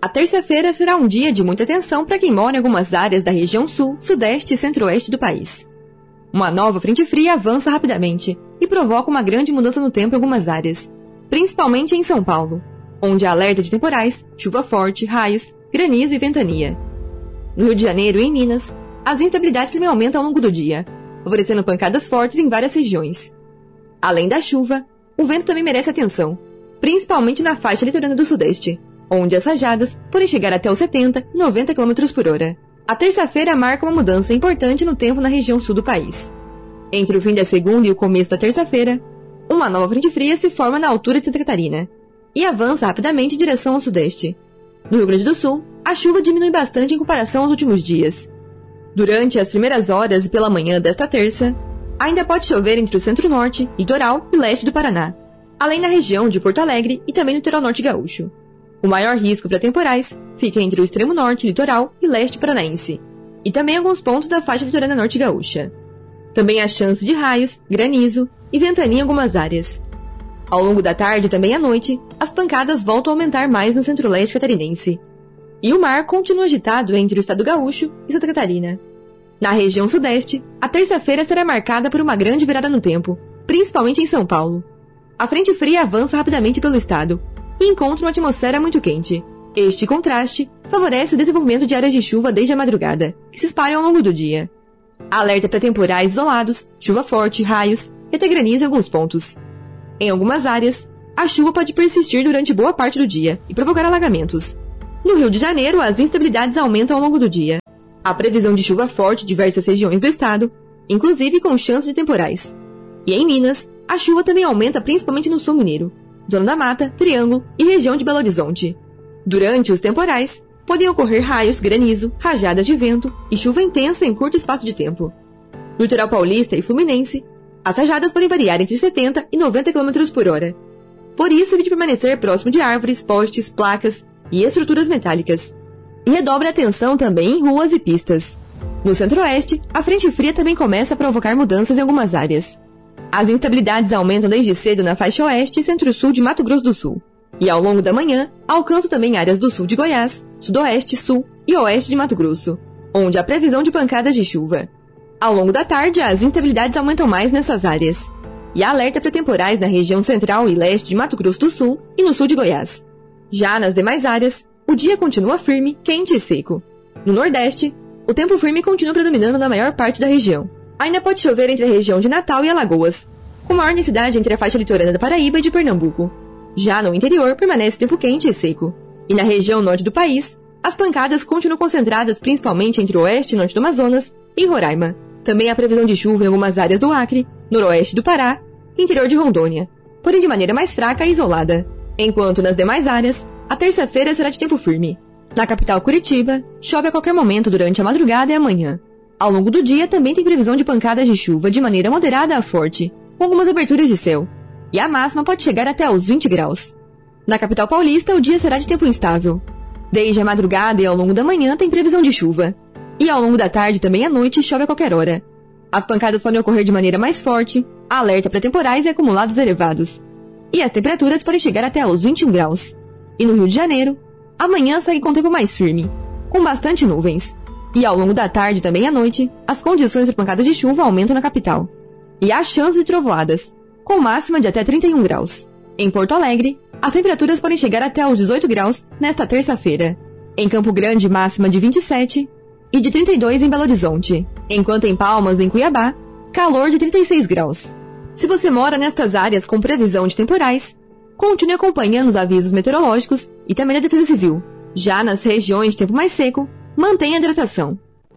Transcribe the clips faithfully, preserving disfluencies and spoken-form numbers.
A terça-feira será um dia de muita atenção para quem mora em algumas áreas da região sul, sudeste e centro-oeste do país. Uma nova frente fria avança rapidamente e provoca uma grande mudança no tempo em algumas áreas, principalmente em São Paulo, onde há alerta de temporais, chuva forte, raios, granizo e ventania. No Rio de Janeiro e em Minas, as instabilidades também aumentam ao longo do dia, favorecendo pancadas fortes em várias regiões. Além da chuva, o vento também merece atenção, principalmente na faixa litorânea do sudeste, onde as rajadas podem chegar até os setenta e noventa quilômetros por hora. A terça-feira marca uma mudança importante no tempo na região sul do país. Entre o fim da segunda e o começo da terça-feira, uma nova frente fria se forma na altura de Santa Catarina e avança rapidamente em direção ao sudeste. No Rio Grande do Sul, a chuva diminui bastante em comparação aos últimos dias. Durante as primeiras horas e pela manhã desta terça, ainda pode chover entre o centro-norte, litoral e leste do Paraná, além da região de Porto Alegre e também no litoral norte gaúcho. O maior risco para temporais fica entre o extremo norte, litoral e leste paranaense, e também alguns pontos da faixa litorânea norte gaúcha. Também há chance de raios, granizo e ventania em algumas áreas. Ao longo da tarde e também à noite, as pancadas voltam a aumentar mais no centro-leste catarinense. E o mar continua agitado entre o estado gaúcho e Santa Catarina. Na região sudeste, a terça-feira será marcada por uma grande virada no tempo, principalmente em São Paulo. A frente fria avança rapidamente pelo estado e encontra uma atmosfera muito quente. Este contraste favorece o desenvolvimento de áreas de chuva desde a madrugada, que se espalham ao longo do dia. Alerta para temporais isolados, chuva forte, raios e até granizo em alguns pontos. Em algumas áreas, a chuva pode persistir durante boa parte do dia e provocar alagamentos. No Rio de Janeiro, as instabilidades aumentam ao longo do dia. Há previsão de chuva forte em diversas regiões do estado, inclusive com chance de temporais. E em Minas, a chuva também aumenta principalmente no sul mineiro, Zona da Mata, Triângulo e região de Belo Horizonte. Durante os temporais, podem ocorrer raios, granizo, rajadas de vento e chuva intensa em curto espaço de tempo. No litoral paulista e fluminense, as rajadas podem variar entre setenta e noventa quilômetros por hora. Por isso, evite permanecer próximo de árvores, postes, placas e estruturas metálicas. E redobre a atenção também em ruas e pistas. No centro-oeste, a frente fria também começa a provocar mudanças em algumas áreas. As instabilidades aumentam desde cedo na faixa oeste e centro-sul de Mato Grosso do Sul. E ao longo da manhã, alcançam também áreas do sul de Goiás, sudoeste, sul e oeste de Mato Grosso, onde há previsão de pancadas de chuva. Ao longo da tarde, as instabilidades aumentam mais nessas áreas. E há alerta para temporais na região central e leste de Mato Grosso do Sul e no sul de Goiás. Já nas demais áreas, o dia continua firme, quente e seco. No Nordeste, o tempo firme continua predominando na maior parte da região. Ainda pode chover entre a região de Natal e Alagoas, com maior intensidade entre a faixa litorânea da Paraíba e de Pernambuco. Já no interior, permanece o tempo quente e seco. E na região norte do país, as pancadas continuam concentradas principalmente entre o oeste e norte do Amazonas e Roraima. Também há previsão de chuva em algumas áreas do Acre, noroeste do Pará e interior de Rondônia, porém de maneira mais fraca e isolada. Enquanto nas demais áreas, a terça-feira será de tempo firme. Na capital Curitiba, chove a qualquer momento durante a madrugada e a manhã. Ao longo do dia também tem previsão de pancadas de chuva de maneira moderada a forte, com algumas aberturas de céu. E a máxima pode chegar até aos vinte graus. Na capital paulista, o dia será de tempo instável. Desde a madrugada e ao longo da manhã tem previsão de chuva. E ao longo da tarde também à noite chove a qualquer hora. As pancadas podem ocorrer de maneira mais forte, há alerta para temporais e acumulados elevados. E as temperaturas podem chegar até aos vinte e um graus. E no Rio de Janeiro, amanhã segue com tempo mais firme, com bastante nuvens. E ao longo da tarde e também à noite, as condições de pancadas de chuva aumentam na capital. E há chances de trovoadas, com máxima de até trinta e um graus. Em Porto Alegre, as temperaturas podem chegar até aos dezoito graus nesta terça-feira. Em Campo Grande, máxima de vinte e sete e de trinta e dois em Belo Horizonte. Enquanto em Palmas, em Cuiabá, calor de trinta e seis graus. Se você mora nestas áreas com previsão de temporais, continue acompanhando os avisos meteorológicos e também da Defesa Civil. Já nas regiões de tempo mais seco, mantenha a hidratação.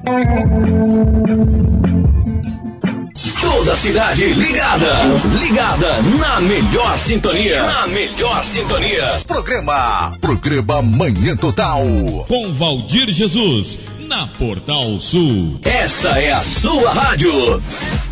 Toda a cidade ligada, ligada na melhor sintonia, na melhor sintonia. Programa, programa Manhã Total. Com Valdir Jesus, na Portal Sul. Essa é a sua rádio.